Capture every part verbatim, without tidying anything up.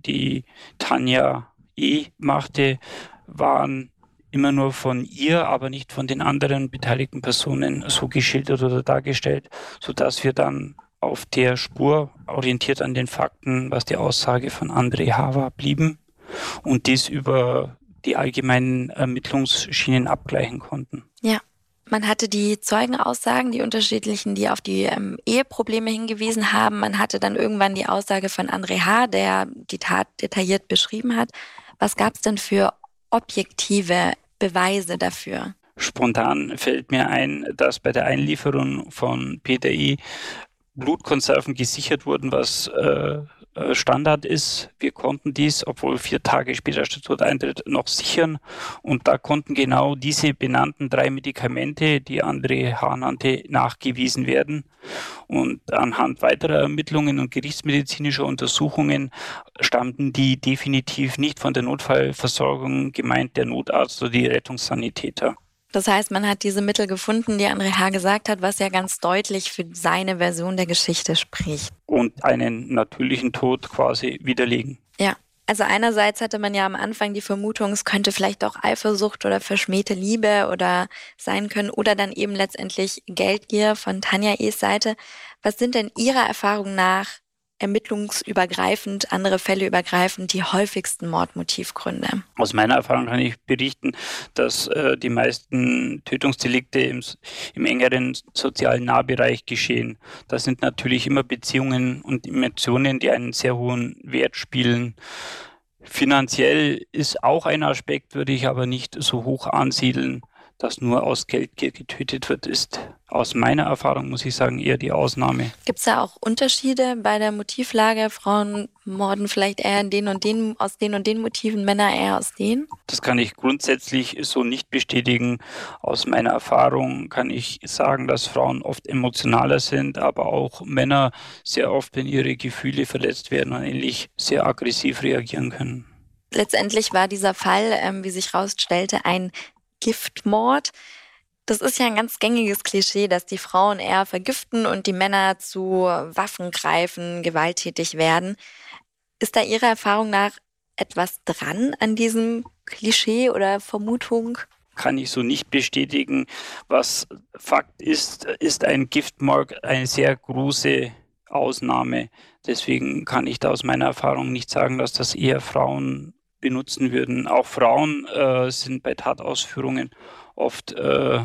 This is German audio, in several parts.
die Tanja E. machte, waren immer nur von ihr, aber nicht von den anderen beteiligten Personen so geschildert oder dargestellt, sodass wir dann auf der Spur, orientiert an den Fakten, was die Aussage von André H. war, blieben und dies über die allgemeinen Ermittlungsschienen abgleichen konnten. Ja, man hatte die Zeugenaussagen, die unterschiedlichen, die auf die ähm, Eheprobleme hingewiesen haben. Man hatte dann irgendwann die Aussage von André H., der die Tat detailliert beschrieben hat. Was gab es denn für objektive Beweise dafür? Spontan fällt mir ein, dass bei der Einlieferung von Peter E. Blutkonserven gesichert wurden, was äh, Standard ist. Wir konnten dies, obwohl vier Tage später Statuteintritt, noch sichern. Und da konnten genau diese benannten drei Medikamente, die André H. nannte, nachgewiesen werden. Und anhand weiterer Ermittlungen und gerichtsmedizinischer Untersuchungen stammten die definitiv nicht von der Notfallversorgung, gemeint der Notarzt oder die Rettungssanitäter. Das heißt, man hat diese Mittel gefunden, die André H. gesagt hat, was ja ganz deutlich für seine Version der Geschichte spricht. Und einen natürlichen Tod quasi widerlegen. Ja, also einerseits hatte man ja am Anfang die Vermutung, es könnte vielleicht auch Eifersucht oder verschmähte Liebe oder sein können oder dann eben letztendlich Geldgier von Tanja E.s Seite. Was sind denn Ihrer Erfahrung nach ermittlungsübergreifend, andere Fälle übergreifend die häufigsten Mordmotivgründe? Aus meiner Erfahrung kann ich berichten, dass äh, die meisten Tötungsdelikte im, im engeren sozialen Nahbereich geschehen. Das sind natürlich immer Beziehungen und Emotionen, die einen sehr hohen Wert spielen. Finanziell ist auch ein Aspekt, würde ich aber nicht so hoch ansiedeln. Dass nur aus Geldgier getötet wird, ist aus meiner Erfahrung, muss ich sagen, eher die Ausnahme. Gibt es da auch Unterschiede bei der Motivlage? Frauen morden vielleicht eher den und den, aus den und den Motiven, Männer eher aus denen? Das kann ich grundsätzlich so nicht bestätigen. Aus meiner Erfahrung kann ich sagen, dass Frauen oft emotionaler sind, aber auch Männer sehr oft, wenn ihre Gefühle verletzt werden und ähnlich, sehr aggressiv reagieren können. Letztendlich war dieser Fall, ähm, wie sich herausstellte, ein Giftmord. Das ist ja ein ganz gängiges Klischee, dass die Frauen eher vergiften und die Männer zu Waffen greifen, gewalttätig werden. Ist da Ihrer Erfahrung nach etwas dran an diesem Klischee oder Vermutung? Kann ich so nicht bestätigen. Was Fakt ist, ist ein Giftmord eine sehr große Ausnahme. Deswegen kann ich da aus meiner Erfahrung nicht sagen, dass das eher Frauen benutzen würden. Auch Frauen äh, sind bei Tatausführungen oft äh,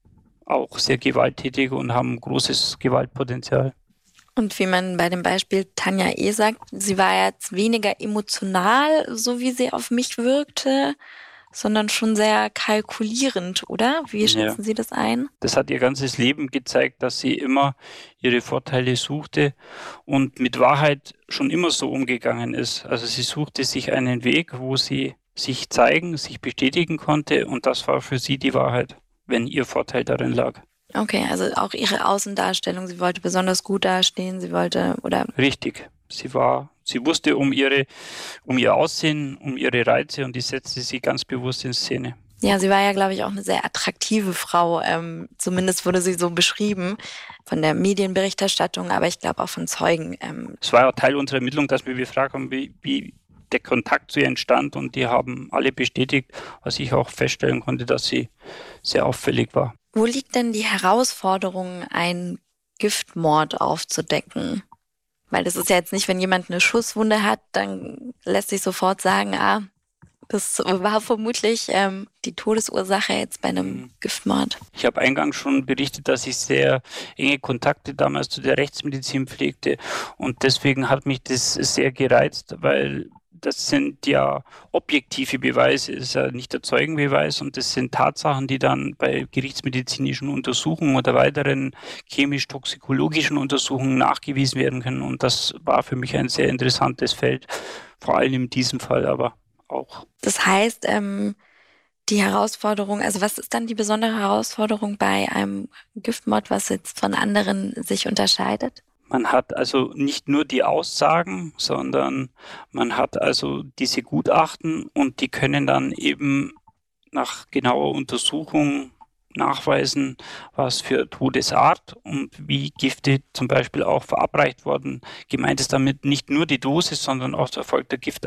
auch sehr gewalttätig und haben großes Gewaltpotenzial. Und wie man bei dem Beispiel Tanja E. sagt, sie war jetzt weniger emotional, so wie sie auf mich wirkte, sondern schon sehr kalkulierend, oder? Wie schätzen ja. Sie das ein? Das hat ihr ganzes Leben gezeigt, dass sie immer ihre Vorteile suchte und mit Wahrheit schon immer so umgegangen ist. Also sie suchte sich einen Weg, wo sie sich zeigen, sich bestätigen konnte und das war für sie die Wahrheit, wenn ihr Vorteil darin lag. Okay, also auch ihre Außendarstellung, sie wollte besonders gut dastehen, sie wollte, oder? Richtig. Sie war, sie wusste um ihre, um ihr Aussehen, um ihre Reize und die setzte sie ganz bewusst in Szene. Ja, sie war ja, glaube ich, auch eine sehr attraktive Frau. Ähm, zumindest wurde sie so beschrieben von der Medienberichterstattung, aber ich glaube auch von Zeugen. Ähm. Es war ja Teil unserer Ermittlung, dass wir befragt haben, wie, wie der Kontakt zu ihr entstand und die haben alle bestätigt, was ich auch feststellen konnte, dass sie sehr auffällig war. Wo liegt denn die Herausforderung, einen Giftmord aufzudecken? Weil das ist ja jetzt nicht, wenn jemand eine Schusswunde hat, dann lässt sich sofort sagen, ah, das war vermutlich ähm, die Todesursache jetzt bei einem Giftmord. Ich habe eingangs schon berichtet, dass ich sehr enge Kontakte damals zu der Rechtsmedizin pflegte und deswegen hat mich das sehr gereizt, weil das sind ja objektive Beweise, es ist ja nicht der Zeugenbeweis und das sind Tatsachen, die dann bei gerichtsmedizinischen Untersuchungen oder weiteren chemisch-toxikologischen Untersuchungen nachgewiesen werden können und das war für mich ein sehr interessantes Feld, vor allem in diesem Fall aber auch. Das heißt, ähm, die Herausforderung, also was ist dann die besondere Herausforderung bei einem Giftmord, was jetzt von anderen sich unterscheidet? Man hat also nicht nur die Aussagen, sondern man hat also diese Gutachten und die können dann eben nach genauer Untersuchung nachweisen, was für Todesart und wie Gifte zum Beispiel auch verabreicht wurden. Gemeint ist damit nicht nur die Dosis, sondern auch der Erfolg der Gift